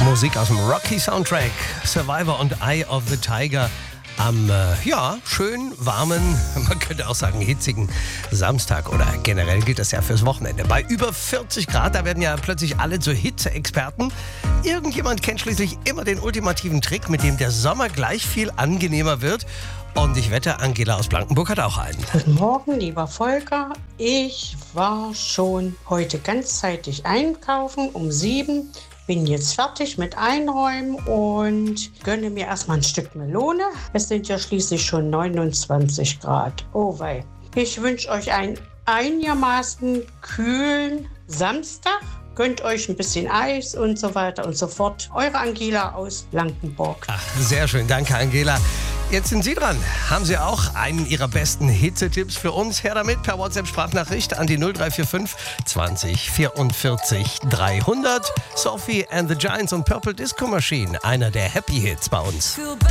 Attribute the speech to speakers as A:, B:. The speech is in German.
A: Musik aus dem Rocky-Soundtrack, Survivor und Eye of the Tiger am, schön warmen, man könnte auch sagen hitzigen Samstag oder generell gilt das ja fürs Wochenende. Bei über 40 Grad, da werden ja plötzlich alle zu Hitze-Experten. Irgendjemand kennt schließlich immer den ultimativen Trick, mit dem der Sommer gleich viel angenehmer wird. Und ich wette, Angela aus Blankenburg hat auch einen.
B: Guten Morgen, lieber Volker. Ich war schon heute ganzzeitig einkaufen um 7. Bin jetzt fertig mit Einräumen und gönne mir erstmal ein Stück Melone. Es sind ja schließlich schon 29 Grad. Oh wei. Ich wünsche euch einen einigermaßen kühlen Samstag. Gönnt euch ein bisschen Eis und so weiter und so fort. Eure Angela aus Blankenburg.
A: Ach, sehr schön, danke Angela. Jetzt sind Sie dran. Haben Sie auch einen Ihrer besten Hitzetipps für uns? Her damit per WhatsApp-Sprachnachricht an die 0345 20 44 300. Sophie and the Giants und Purple Disco Machine, einer der Happy Hits bei uns.